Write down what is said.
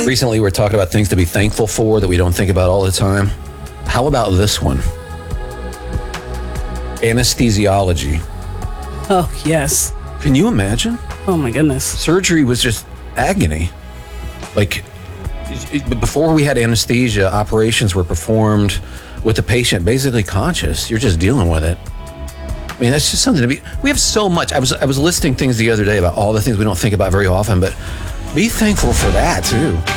Recently, we're talking about things to be thankful for that we don't think about all the time. How about this one? Anesthesiology. Oh, yes. Can you imagine? Oh, my goodness. Surgery was just agony. Like, before we had anesthesia, operations were performed with the patient basically conscious. You're just dealing with it. I mean, that's just something to be... We have so much. I was listing things the other day about all the things we don't think about very often, but be thankful for that, too.